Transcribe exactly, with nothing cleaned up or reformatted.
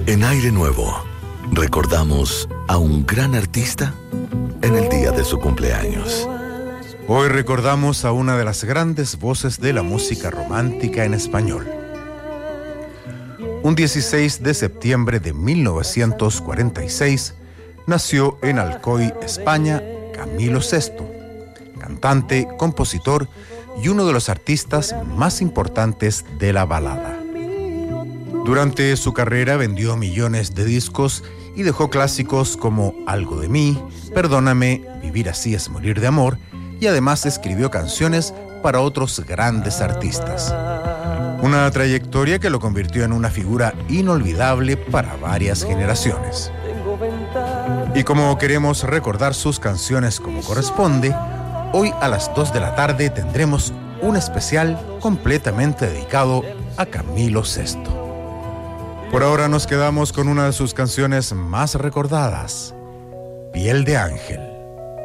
En Aire Nuevo, recordamos a un gran artista en el día de su cumpleaños. Hoy recordamos a una de las grandes voces de la música romántica en español. Un dieciséis de septiembre de mil novecientos cuarenta y seis nació en Alcoy, España, Camilo Sesto, cantante, compositor y uno de los artistas más importantes de la balada. Durante su carrera vendió millones de discos y dejó clásicos como Algo de mí, Perdóname, Vivir así es morir de amor, y además escribió canciones para otros grandes artistas. Una trayectoria que lo convirtió en una figura inolvidable para varias generaciones. Y como queremos recordar sus canciones como corresponde, hoy a las dos de la tarde tendremos un especial completamente dedicado a Camilo Sesto. Por ahora nos quedamos con una de sus canciones más recordadas, Piel de Ángel.